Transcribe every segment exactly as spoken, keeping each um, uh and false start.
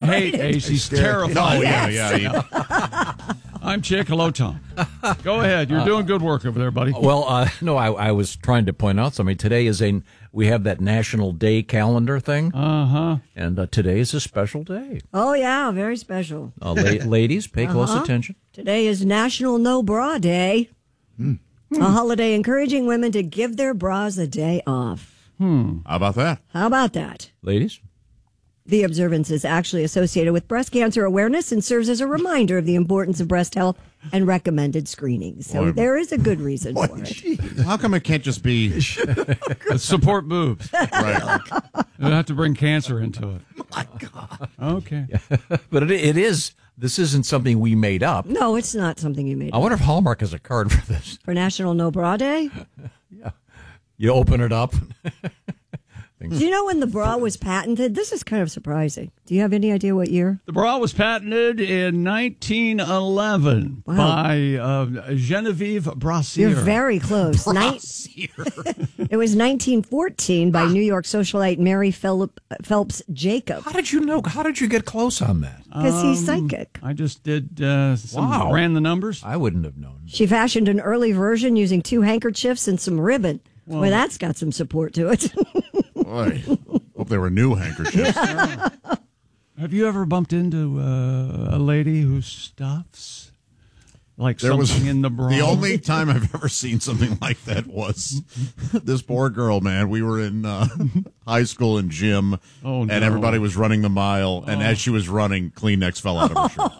hate Ace. He's terrified. Oh, yeah, yeah. yeah. I'm Chick. Hello, Tom. Go ahead. You're doing good work over there, buddy. Well, uh, no, I, I was trying to point out something. Today is a, we have that National Day calendar thing. Uh-huh. And uh, today is a special day. Oh, yeah, very special. Uh, la- ladies, pay Uh-huh. close attention. Today is National No Bra Day, Hmm. a holiday encouraging women to give their bras a day off. Hmm. How about that? How about that? Ladies? The observance is actually associated with breast cancer awareness and serves as a reminder of the importance of breast health and recommended screenings. So Boy. there is a good reason for it. How come it can't just be support boobs? right? You don't have to bring cancer into it. My God. Okay. But it, it is, this isn't something we made up. No, it's not something you made I wonder if Hallmark has a card for this. for National No Bra Day. Yeah. You open it up. Do you know when the bra was patented? This is kind of surprising. Do you have any idea what year? The bra was patented in nineteen eleven Wow. by uh, Genevieve Brassier. You're very close. Nin- it was nineteen fourteen by New York socialite Mary Phillip, Phelps Jacob. How did you know? How did you get close on that? Because he's Um, psychic. I just did uh, some, Wow. ran the numbers. I wouldn't have known. She fashioned an early version using two handkerchiefs and some ribbon. Well, that's got some support to it. Boy, hope they were new handkerchiefs. Have you ever bumped into uh, a lady who stuffs like There something was in the bra? The only time I've ever seen something like that was this poor girl, man. We were in uh, high school in gym, Oh, no. and everybody was running the mile. And as she was running, Kleenex fell out of her shirt.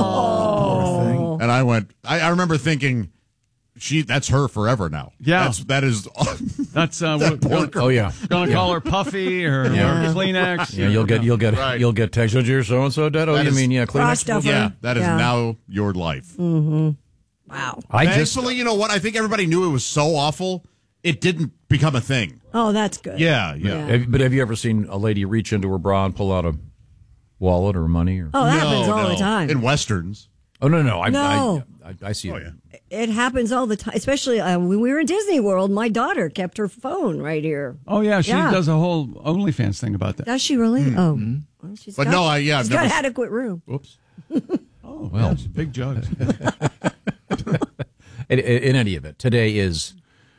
Oh. And I went, I, I remember thinking, she that's her forever now. Yeah. That's, that is. That's uh, That what, poor what- Oh yeah. gonna call her Puffy or, Yeah. or Kleenex. Yeah, you'll get you'll get Right. you'll get text. Oh, you're so and so dead. Oh, That you is- mean yeah, Bra Kleenex? stuffer. Yeah, that is Yeah. now your life. Wow. I just Thankfully, you know what? I think everybody knew it was so awful, it didn't become a thing. Oh, that's good. Yeah, yeah. Have- but have you ever seen a lady reach into her bra and pull out a wallet or money? Or Oh, that No, happens all no. the time. In westerns. oh no no I No. I, I, I see. Oh, it. yeah. It happens all the time, especially uh, when we were in Disney World. My daughter kept her phone right here. Oh yeah, she Yeah. does a whole OnlyFans thing about that. Does she really? Oh. Well, she's But got, no, I- yeah, I've she's got never- adequate room. Whoops. Oh Well. yeah, big jugs. In, in any event, today is,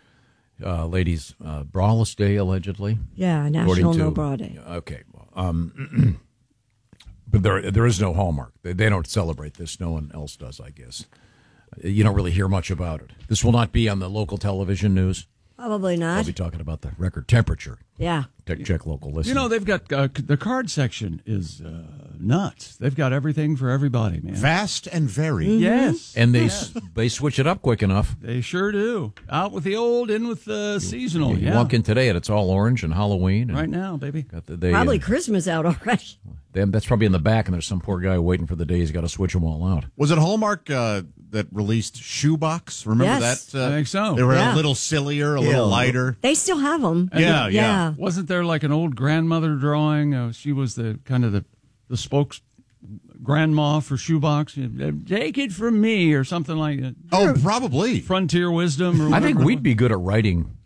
uh, ladies, uh, braless day allegedly. Yeah, according National to- No Bra Day. Okay, well, um, but there there is no Hallmark. They, they don't celebrate this. No one else does, I guess. You don't really hear much about it. This will not be on the local television news. Probably I'll not. be talking about the record temperature. Yeah. Check, check local listings. You know, they've got uh, the card section is uh, nuts. They've got everything for everybody, man. Vast and varied. Yes, and they s they switch it up quick enough. they sure do. Out with the old, in with the seasonal. You yeah, walk in today and it's all orange and Halloween. And right now, baby. got the, they, Probably uh, Christmas out already. they- that's probably in the back, and there's some poor guy waiting for the day he's got to switch them all out. Was it Hallmark uh, that released Shoebox? Remember Yes. that? Uh, I think so. They were Yeah. a little sillier, a little lighter. They still have them. Yeah, yeah. Yeah. Wasn't there like an old grandmother drawing? Uh, she was the kind of the the spokes grandma for Shoebox. Uh, Take it from me, or something like that. Oh, probably. Frontier wisdom. Or I think whatever. we'd be good at writing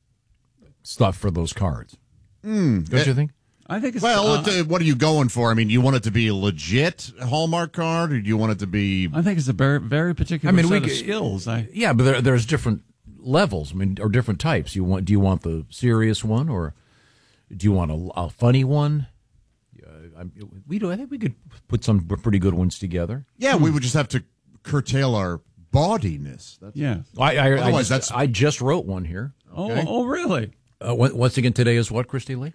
stuff for those cards. Don't you think? I think it's Well, uh, it, uh, what are you going for? I mean, you want it to be a legit Hallmark card, or do you want it to be? I think it's a very very particular I mean, set we of could- skills. I Yeah, but there, there's different levels. I mean, or different types. You want? Do you want the serious one, or do you want a, a funny one? Uh, I, we do. I think we could put some pretty good ones together. Yeah, we would just have to curtail our bawdiness. That's, yeah. I, I, I, Otherwise, just, that's- I just wrote one here. Okay. Oh, oh, really? Uh, on- once again, today is what, Christy Lee?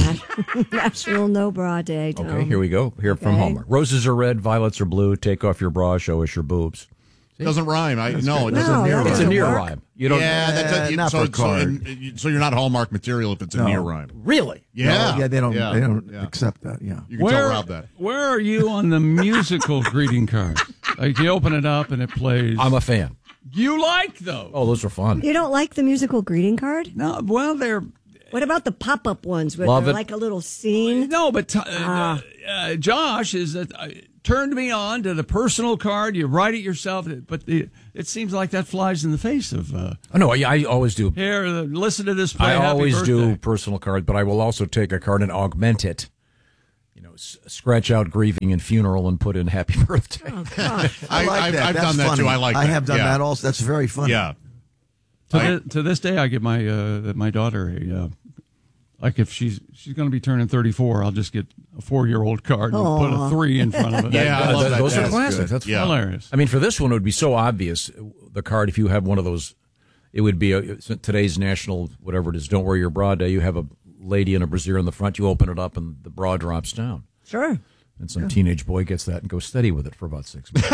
National No Bra Day, Tom. Okay, here we go. Here from Okay. Hallmark. Roses are red, violets are blue. Take off your bra, show us your boobs. It doesn't rhyme. I no, it No, doesn't. that near It's a doesn't near work. rhyme. You don't. Yeah, that's a, Uh, not so, for a so, card. and- so you're not Hallmark material if it's a No. near rhyme. Really? Yeah, yeah, they don't. Yeah. They don't Yeah. accept that. Yeah. You can tell Rob that. Where are you on the musical greeting card? Like you open it up and it plays. I'm a fan. you like those? Oh, those are fun. You don't like the musical greeting card? No, well they're What about the pop-up ones where Love they're it. like a little scene? no, but uh, Ah. uh, Josh is uh, turned me on to the personal card. You write it yourself, but the, it seems like that flies in the face of. Uh, Oh, no, I, I always do. here, uh, listen to this. Play I Happy always do Birthday. personal card, but I will also take a card and augment it. You know, s- scratch out grieving and funeral and put in happy birthday. Oh, gosh. I like I've, that. I've That's done that funny. too. I like I that. have done yeah. that also. That's very funny. Yeah. To, I- thi- to this day, I give my uh, my daughter a uh, like if she's she's going to be turning thirty-four, I'll just get a four year old card and put a three in front of it. Yeah, I Uh, love th- that. those are That's classics. good. That's Yeah. hilarious. I mean, for this one, it would be so obvious. The card, if you have one of those, it would be a, today's national, whatever it is, Don't Wear Your Bra Day. You have a lady in a brassiere in the front. You open it up, and the bra drops down. Sure. And some teenage boy gets that and goes steady with it for about six months.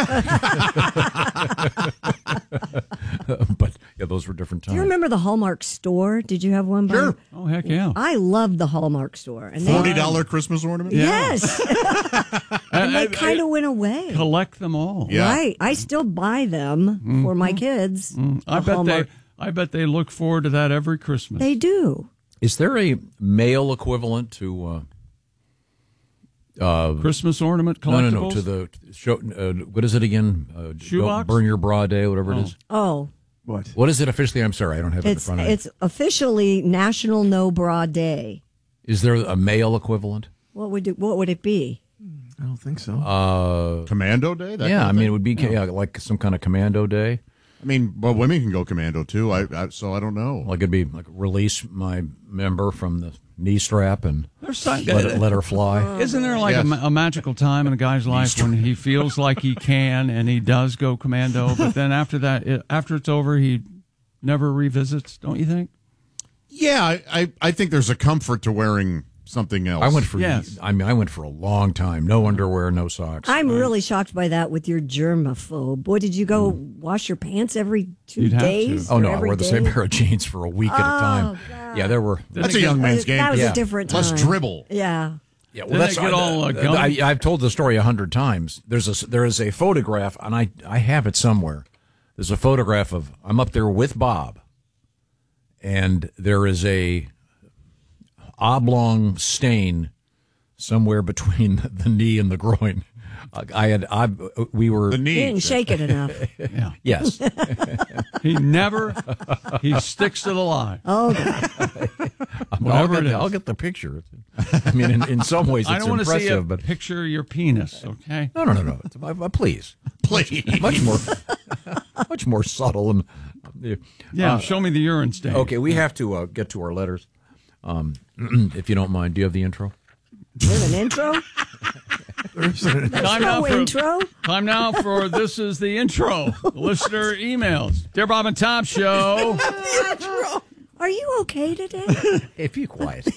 But, yeah, those were different times. Do you remember the Hallmark store? Did you have one? By Sure. Oh, heck yeah. I loved the Hallmark store. And they- Forty dollar Christmas ornament. Yes. and they kind of went away. Collect them all. Yeah. Right. I still buy them for my kids. I The bet Hallmark- they I bet they look forward to that every Christmas. They do. Is there a male equivalent to... Uh, uh, Christmas ornament collectibles? no, no, no, to the show. Uh, what is it again? Uh, Shoebox? Don't Burn Your Bra Day, whatever it Oh. is. Oh, What? What is it officially? I'm sorry, I don't have it in it's front of me. it's officially National No Bra Day. Is there a male equivalent? What would it, what would it be? I don't think so. Uh, Commando Day. That yeah, kind I of mean, thing? it would be yeah, like some kind of commando day. I mean, well, women can go commando too. I, I so I don't know. Like it'd be like release my member from the knee strap and There's some- let, it, let her fly. Isn't there like Yes. a, ma- a magical time in a guy's life when he feels like he can and he does go commando, but then after that, it, after it's over, he never revisits? Don't you think? Yeah, I, I, I think there's a comfort to wearing something else. I went for Yes. I mean, I went for a long time. No underwear, no socks. I'm really shocked by that with your germaphobe. What, did you go wash your pants every two You'd have to. days? oh no, or I every wore the day? same pair of jeans for a week at a time. God. Yeah, there were. That's a young man's game. That was Yeah. a different time. Less dribble. Yeah. Yeah, well, Didn't that's it get all, uh, gum? I, I've told the story a hundred times. There's a there is a photograph, and I I have it somewhere. There's a photograph of I'm up there with Bob, and there is a oblong stain somewhere between the knee and the groin. I had I we were The You knee. didn't shake it enough. Yeah. yes. He never, he sticks to the lie. Oh, God. I'll Whatever get, it is. I'll get the picture. I mean, in, in some ways, I it's don't want to see impressive, a but picture your penis, okay? no, no, no, no. It's, uh, please. Please. Much more, much more subtle and. Yeah, Uh, show me the urine stain. Okay, we have to uh, get to our letters, um, if you don't mind. Do you have the intro? There's an intro? Time No now, for, intro? time now for This Is the Intro. Listener emails. Dear Bob and Tom Show. Are you okay today? Hey, be quiet.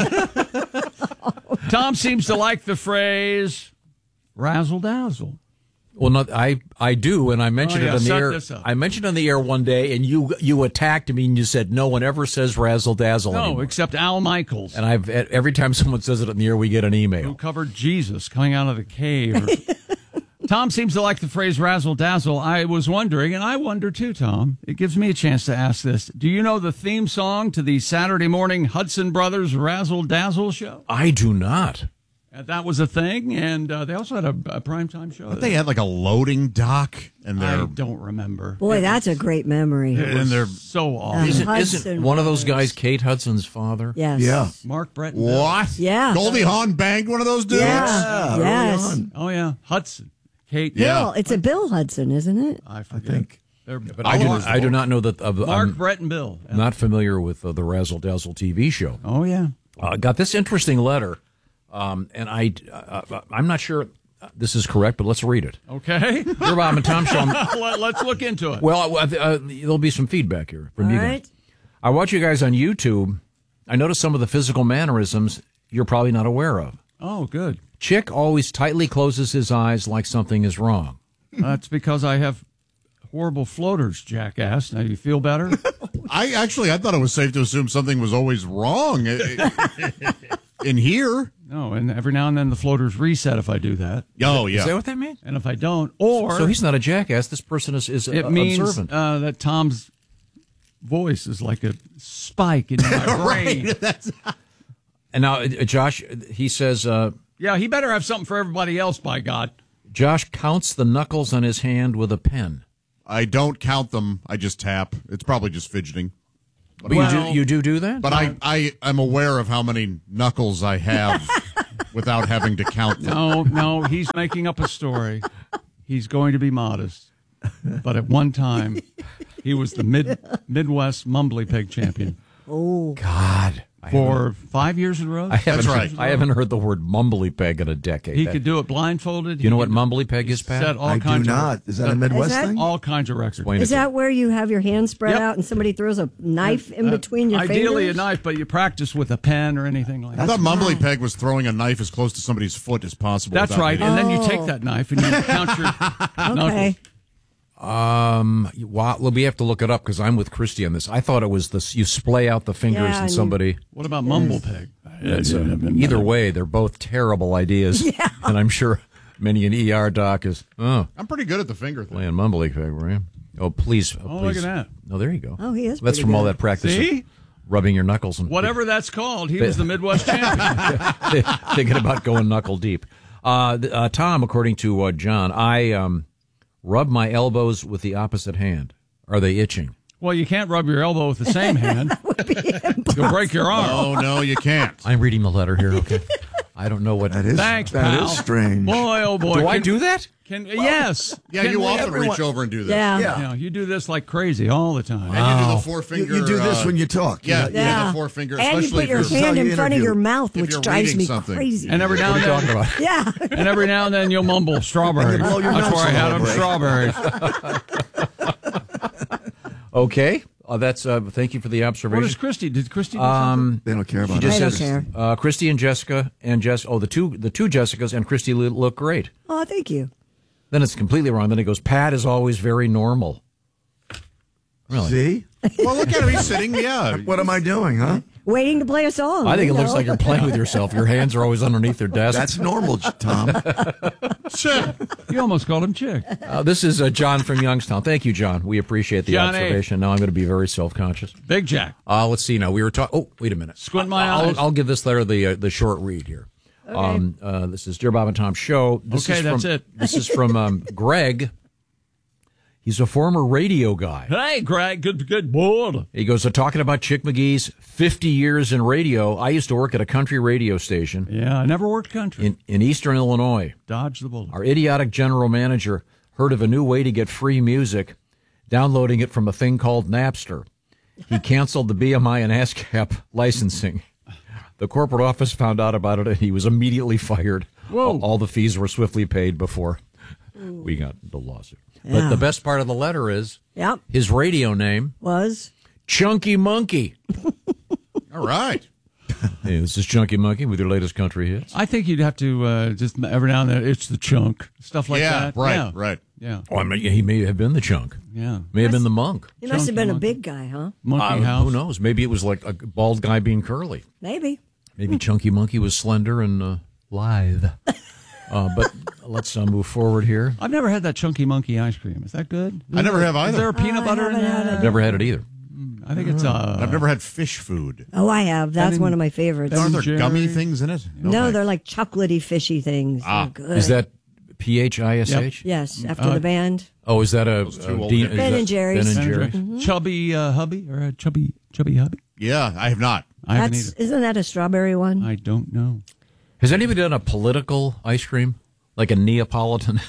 Tom seems to like the phrase razzle dazzle. Well, not I. I do, and I mentioned Oh, yeah, it on the set air. this up. I mentioned it on the air one day, and you you attacked me, and you said no one ever says razzle dazzle No, anymore. except Al Michaels, And I've every time someone says it on the air, we get an who email. covered Jesus coming out of the cave. Tom seems to like the phrase razzle dazzle. I was wondering, and I wonder too, Tom. It gives me a chance to ask this. Do you know the theme song to the Saturday morning Hudson Brothers Razzle Dazzle show? I do not. Uh, that was a thing, and uh, they also had a, a primetime show. They had like a loading dock, and I they're don't remember. Boy, that's a great memory. and they're So awful. Um, Isn't, Hudson isn't one of those Brothers. guys Kate Hudson's father? Yes. Yeah. Mark Brett. what? Yeah. Goldie Hawn banged one of those dudes. Yeah. early Yes. on. Oh yeah, Hudson. Kate. Yeah. Bill. It's a Bill Hudson, isn't it? I I forget. think. They're, But I do, Almost I do not know that. Uh, Mark, I'm Brett, and Bill. Yeah. not familiar with uh, the Razzle Dazzle T V show. Oh yeah. uh, got this interesting letter, um, and I, uh, I'm not sure this is correct, but let's read it. Okay. Dear Bob and Tom Show. Let, let's look into it. Well, uh, uh, there'll be some feedback here from All you guys. right. I watch you guys on YouTube. I noticed some of the physical mannerisms you're probably not aware of. Oh, good. Chick always tightly closes his eyes like something is wrong. That's because I have horrible floaters, jackass. Now you feel better? I actually I thought it was safe to assume something was always wrong in here. No, and every now and then the floaters reset if I do that, Oh Is that yeah. what that means? and if I don't, or So he's not a jackass. This person is, is it uh, means observant. uh, that Tom's voice is like a spike in my brain. And now, uh, Josh, he says, uh, Yeah, he better have something for everybody else. By God. Josh counts the knuckles on his hand with a pen. I don't count them. I just tap. It's probably just fidgeting. But you Well- do you do do that? But I, I I'm aware of how many knuckles I have. without having to count them. No, no, he's making up a story. He's going to be modest. But at one time, he was the mid Midwest Mumbly Peg champion. Oh, God. For five years in a row? I haven't, That's right. I haven't heard the word mumbly peg in a decade. He That- could do it blindfolded. Do you know He what could mumbly peg is, Pat? set all I do kinds not. Of, Is that a Midwest Is that- thing? all kinds of records. Explain it is to me. that where you have your hands spread Yep. out and somebody throws a knife in between your Ideally fingers? a knife, but you practice with a pen or anything like I that. thought Mumbly Peg was throwing a knife as close to somebody's foot as possible. That's without right. hitting And it. then you take that knife and you count your Okay. knuckles. Um, wow, well, we have to look it up because I'm with Christy on this. I thought it was this: you splay out the fingers Yeah, and and you- somebody. What about Mumble Peg? That's, uh, either way, they're both terrible ideas, and I'm sure many an E R doc is oh I'm pretty good at the finger thing. playing mumbly peg, right? Oh, please, oh, Oh, look please. at that. Oh, there you go. Oh, he is That's pretty from all good. that practice. See? Of rubbing your knuckles and Whatever that's called, he was the Midwest champion. thinking about going knuckle deep. Uh, th- uh, Tom, according to uh, John, I um, rub my elbows with the opposite hand. Are they itching? Well, you can't rub your elbow with the same hand. You'll break your arm. Oh, no, you can't. I'm reading the letter here. Okay, I don't know what That is Thanks, that pal. is strange. Boy, oh boy. Do I Can- do that? Can, yes. Yeah, Can you we- often everyone- reach over and do this. Yeah. Yeah. Yeah, you do this like crazy all the time. And you do the four You, finger. you do this uh, when you talk. Yeah, You- yeah, Yeah. the four finger. And you especially put your if you're- hand how in you front of interview. your mouth, If which you're drives reading me something. crazy. And every now What and are you then, talking about? yeah. and every now and then you'll mumble strawberries. blow your That's nose where I a had little them break. strawberries. Okay, uh, that's. Uh, thank you for the What observation. is Christy? Did Christy do Um, They don't care She about just I don't us. says care. uh, Christy and Jessica and Jess. Oh, the two the two Jessicas and Christy lo- look great. Oh, thank you. Then it's completely wrong. Then it goes. Pat is always very normal. Really? See? Well, look at him. He's sitting. Yeah. What am I doing, huh? Waiting to play a song. I think it you looks know? like you're playing with yourself. Your hands are always underneath your desk. That's normal, Tom. something? You almost called him Chick. Uh, this is uh, John from Youngstown. Thank you, John. We appreciate the Johnny. observation. Now I'm going to be very self-conscious. Big Jack. Uh, let's see. Now we were talking. Oh, wait a minute. Squint my I'll, eyes. I'll give this letter the uh, the short read here. Um, uh, this is Dear Bob and Tom Show. This Okay, is from, that's it. This is from um, Greg. He's a former radio guy. Hey, Greg. Good, good boy. He goes, so talking about Chick McGee's fifty years in radio. I used to work at a country radio station Yeah, I never worked country. in, in eastern Illinois. Dodge the bullet. Our idiotic general manager heard of a new way to get free music, downloading it from a thing called Napster. He canceled the B M I and ASCAP licensing. The corporate office found out about it, and he was immediately fired. Whoa. All, all the fees were swiftly paid before we got the lawsuit. But Yeah. the best part of the letter is Yep. his radio name, Was. Chunky Monkey. All right. Hey, this is Chunky Monkey with your latest country hits. I think you'd have to uh, just every now and then, it's the chunk. Stuff like yeah. that. Right. Yeah. Right. Yeah. Oh, I mean, he may have been the chunk. Yeah. May have been the monk. He must have Chunky been a monkey. big guy, huh? Monkey Uh, House. Who knows? Maybe it was like a bald guy being curly. Maybe. Maybe Chunky Monkey was slender and uh, lithe. Uh, but let's uh, move forward here. I've never had that chunky monkey ice cream. Is that good? I never have Is there either. a peanut I butter in haven't had there? it. Never had it either. I think it's uh. I've never had fish food. Oh, I have. That's Ben one of my favorites. Aren't there Jerry. gummy things in it? no, thanks. they're like chocolatey, fishy things. Ah. They're good. Is that P H I S H? Yes, after Uh, the band. Oh, is that a, two a old Dean- hippies. is Ben that and Jerry's. Ben and Sandra. Jerry's? Chubby uh, hubby or a chubby chubby hubby? Yeah, I have not. I haven't That's, either. isn't that a strawberry one? I don't know. Has anybody done a political ice cream? Like a Neapolitan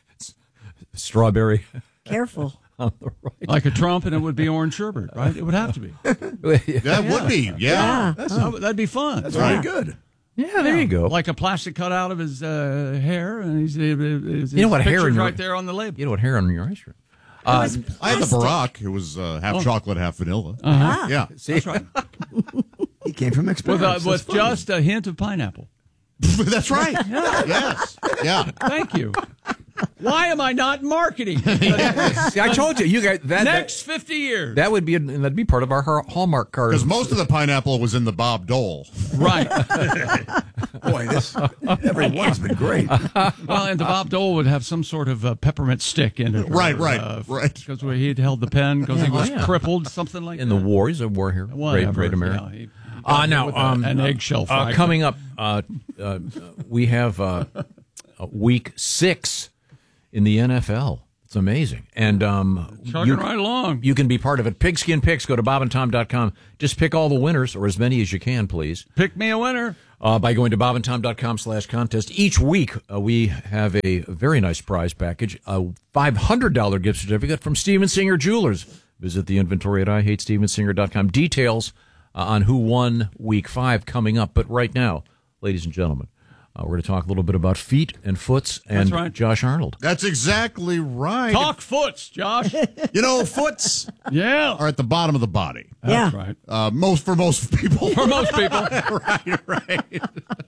strawberry Careful. on the right? Like a Trump, and it would be orange sherbet, right? It would have to be. That would be. Yeah. Yeah. That would- that'd be fun. That's Right. very good. Yeah, there you go. Like a plastic cutout of his uh, hair, and he's, his, You know what, hair picture's in your- right there on the label. You know what hair on your ice cream? I had the Barack. It was uh, half chocolate, half vanilla. Uh-huh. Yeah. That's right. He came from With, experience. uh, That's with funny. just a hint of pineapple. That's right. Yes. Yeah. Thank you. Why am I not marketing? See, I told you, you guys that Next fifty years. that, that would be that'd be part of our Har- Hallmark card. Because most of the pineapple was in the Bob Dole. Right. Boy, this every one's been great. Well, and the Bob Dole would have some sort of uh, peppermint stick in it. or, Right, right, uh, right. Because he had held the pen because he was yeah. crippled, something like in that. the war, he's a war hero. Great, Whatever. great American. Yeah, he- he Uh, got now, hit with a- um, an eggshell Uh, fragment. coming up, uh, uh, we have uh, uh, week six in the N F L. It's amazing. And um, Chugging you, right along. you can be part of it. Pigskin Picks. Go to bob and tom dot com. Just pick all the winners, or as many as you can, please. Pick me a winner. Uh, by going to bob and tom dot com slash contest. Each week, uh, we have a very nice prize package, a five hundred dollars gift certificate from Steven Singer Jewelers. Visit the inventory at I hate steven singer dot com. Details uh, on who won week five coming up. But right now, ladies and gentlemen, uh, we're going to talk a little bit about feet and foots and That's right. Josh Arnold. That's exactly right. Talk foots, Josh. You know, foots Yeah. are at the bottom of the body. That's Yeah. right. Uh, most for most people. For most people. right, right.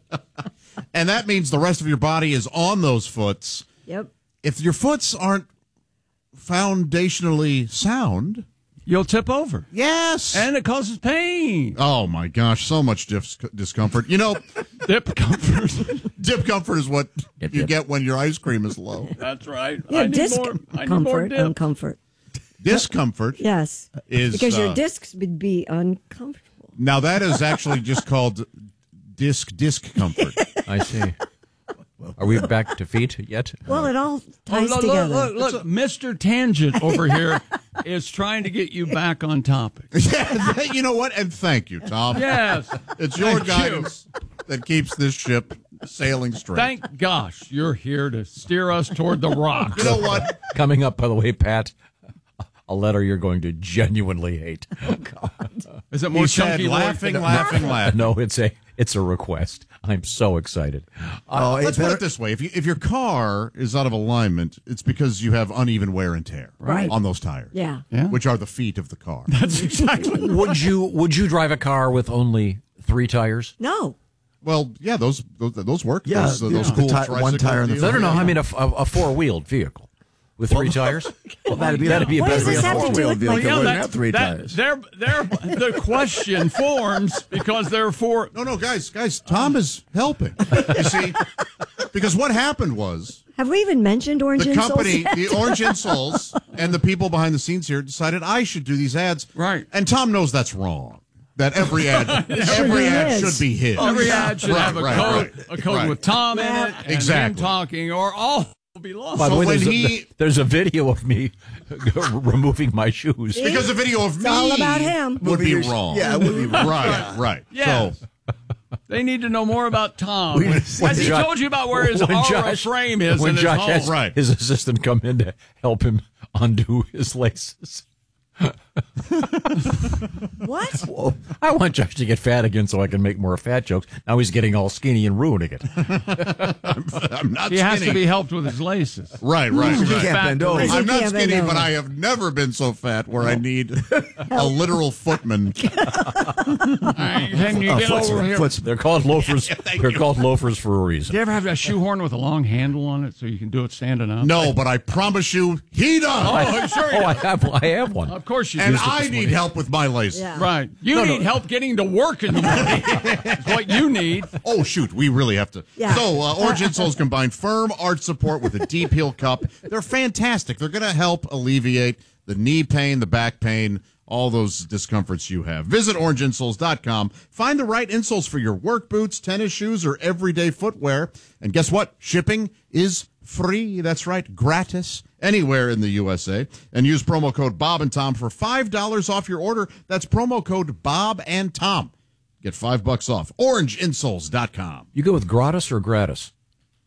And that means the rest of your body is on those foots. Yep. If your foots aren't foundationally sound, You'll tip over. yes. And it causes pain. oh my gosh, so much dis- discomfort. You know, Dip comfort. dip comfort is what Dip, you dip. get when your ice cream is low. That's right. Yeah, I need disc more. I need more comfort dip. and comfort. Discomfort Yes. is Because your uh, discs would be uncomfortable. now that is actually just called disc disc comfort. I see. Are we back to feet yet? Well, it all Oh, ties look, together. look, look, look. Mister Tangent over here is trying to get you back on topic. Yeah, you know what? And thank you, Tom. Yes. It's your Thank you. guidance that keeps this ship sailing straight. Thank gosh you're here to steer us toward the rock. you know what? Coming up, by the way, Pat, a letter you're going to genuinely hate. Is it more He said, chunky? laughing, Lord? laughing, laughing. No, it's a it's a request. I'm so excited. Oh, Let's it put better, it this way: if you, if your car is out of alignment, it's because you have uneven wear and tear Right. on those tires, Yeah. Yeah. which are the feet of the car. That's exactly. Would you would you drive a car with only three tires? No. Well, yeah, those those, those work. Yeah, those, uh, those yeah. cool The ti- one tricycle tire in the deals. No, no, no. Yeah. I mean a, a, a four wheeled vehicle with three tires. well, that'd be, That'd be a What better does this have to do four-wheel with vehicle. my It Yeah, wouldn't that- have three that- tires. They're, they're, the question forms because there are four. No, no, guys, guys, Tom is helping. You see, because what happened was Have we even mentioned orange the insoles company, yet? the Orange Insoles, and the people behind the scenes here decided I should do these ads. Right. And Tom knows that's wrong. That every ad, every be ad his. should be his. Every ad should Right, have a right, code, right, a code right. with Tom in Yeah. it, and Exactly. him talking, or all will be lost. By the So way, when there's, he- a, there's a video of me removing my shoes. Because a video of It's me all about him. would be Moving your- wrong. yeah, it would be wrong. Right, right. Yes. So They need to know more about Tom. We- Has when he Josh- told you about where his when aura Josh- frame is when in his Josh home? has Right. his assistant come in to help him undo his laces. What? I want Josh to get fat again so I can make more fat jokes. Now he's getting all skinny and ruining it. I'm not He skinny. has to be helped with his laces. Right, right, You right. can't Fat bend over. boys. I'm You not can't bend skinny, over. but I have never been so fat where I need a literal footman. Hey, Can you Uh, get foots- over here? foots- They're called loafers. They're called loafers for a reason. Do you ever have a shoehorn with a long handle on it so you can do it standing up? No, but I promise you, he does. Oh, sure. you Oh, I do. have. I have one. Of course you and do. I need help with my laces. Yeah. Right. You No, no. need help getting to work in the morning. That's what you need. Oh, shoot. We really have to. Yeah. So, uh, Orange Insoles combine firm arch support with a deep heel cup. They're fantastic. They're going to help alleviate the knee pain, the back pain, all those discomforts you have. Visit orange insoles dot com. Find the right insoles for your work boots, tennis shoes, or everyday footwear. And guess what? Shipping is free. That's right. Gratis. Anywhere in the U S A. And use promo code Bob and Tom for five dollars off your order. That's promo code Bob and Tom. Get five bucks off. orange insoles dot com. You go with gratis or gratis?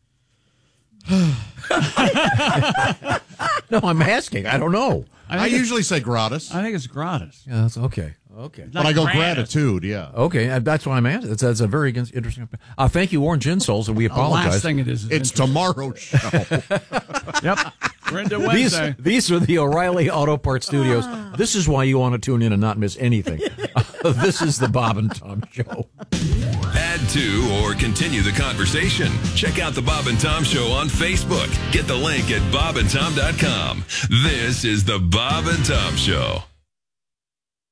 No, I'm asking. I don't know. I, think it's- usually say gratis, I think it's gratis. Yeah, that's okay. Okay. but I go gratis. gratitude, yeah. Okay, uh, that's why I'm asking. That's, that's a very in- interesting. Uh, thank you, Orange Insoles, and we The last apologize. thing it is. is It's interesting. tomorrow's show. Yep. We're into These, Wednesday. these are the O'Reilly Auto Parts Studios. This is why you want to tune in and not miss anything. Uh, this is the Bob and Tom Show. Add to or continue the conversation. Check out the Bob and Tom Show on Facebook. Get the link at bob and tom dot com. This is the Bob and Tom Show.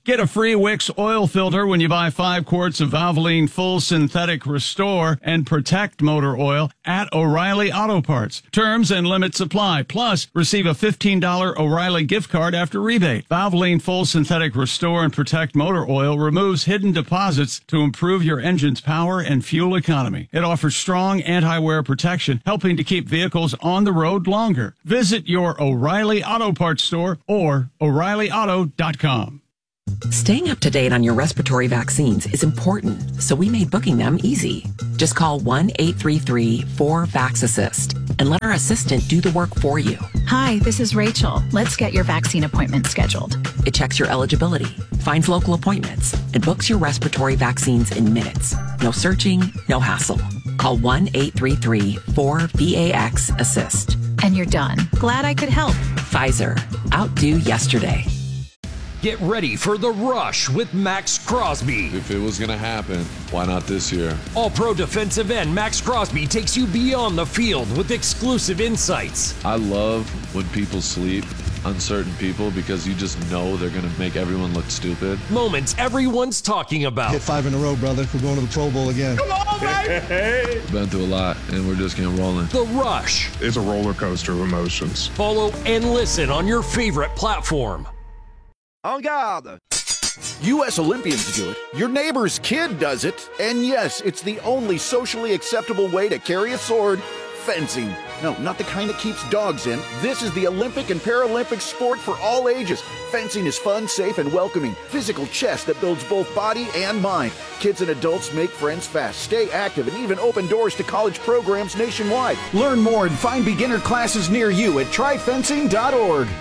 Get a free Wix oil filter when you buy five quarts of Valvoline Full Synthetic Restore and Protect motor oil at O'Reilly Auto Parts. Terms and limits apply. Plus, receive a fifteen dollars O'Reilly gift card after rebate. Valvoline Full Synthetic Restore and Protect motor oil removes hidden deposits to improve your engine's power and fuel economy. It offers strong anti-wear protection, helping to keep vehicles on the road longer. Visit your O'Reilly Auto Parts store or O'Reilly Auto dot com. Staying up to date on your respiratory vaccines is important, so we made booking them easy. Just call one eight three three four vax assist and let our assistant do the work for you. Hi, this is Rachel. Let's get your vaccine appointment scheduled. It checks your eligibility, finds local appointments, and books your respiratory vaccines in minutes. No searching, no hassle. Call one eight three three four V A X assist. And you're done. Glad I could help. Pfizer. Outdo yesterday. Get ready for the rush with Max Crosby. If it was going to happen, why not this year? All-pro defensive end Max Crosby takes you beyond the field with exclusive insights. I love when people sleep, uncertain people, because you just know they're going to make everyone look stupid. Moments everyone's talking about. Hit five in a row, brother. We're going to the Pro Bowl again. Come on, baby! We've been through a lot, and we're just getting rolling. The Rush. It's a roller coaster of emotions. Follow and listen on your favorite platform. En garde! U S Olympians do it, your neighbor's kid does it, and yes, it's the only socially acceptable way to carry a sword, fencing. No, not the kind that keeps dogs in. This is the Olympic and Paralympic sport for all ages. Fencing is fun, safe, and welcoming. Physical chess that builds both body and mind. Kids and adults make friends fast, stay active, and even open doors to college programs nationwide. Learn more and find beginner classes near you at try fencing dot org.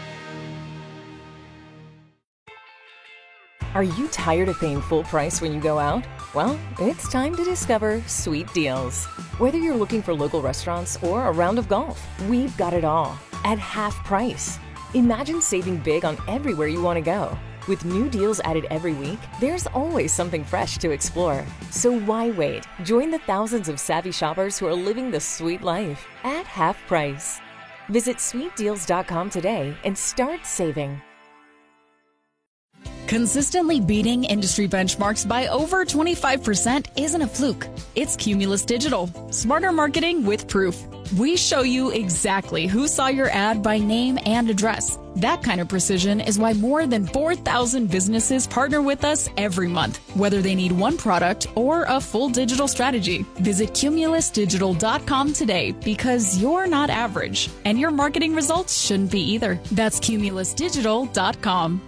Are you tired of paying full price when you go out? Well, it's time to discover Sweet Deals. Whether you're looking for local restaurants or a round of golf, we've got it all at half price. Imagine saving big on everywhere you want to go. With new deals added every week, there's always something fresh to explore. So why wait? Join the thousands of savvy shoppers who are living the sweet life at half price. Visit sweet deals dot com today and start saving. Consistently beating industry benchmarks by over twenty-five percent isn't a fluke. It's Cumulus Digital. Smarter marketing with proof. We show you exactly who saw your ad by name and address. That kind of precision is why more than four thousand businesses partner with us every month, whether they need one product or a full digital strategy. Visit cumulus digital dot com today because you're not average, and your marketing results shouldn't be either. That's cumulus digital dot com.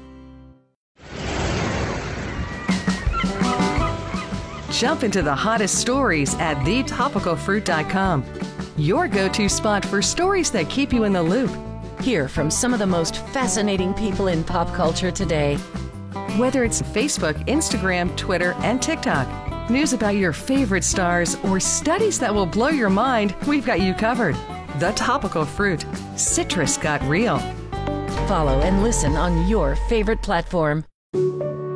Jump into the hottest stories at the topical fruit dot com. Your go-to spot for stories that keep you in the loop. Hear from some of the most fascinating people in pop culture today. Whether it's Facebook, Instagram, Twitter, and TikTok, news about your favorite stars, or studies that will blow your mind, we've got you covered. The Topical Fruit. Citrus got real. Follow and listen on your favorite platform.